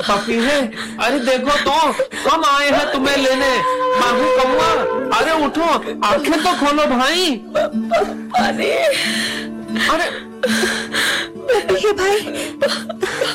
Puppy है। अरे देखो तो, हम आए हैं तुम्हें लेने। माहू कौआ, अरे उठो, आंखें तो खोलो भाई। अरे अरे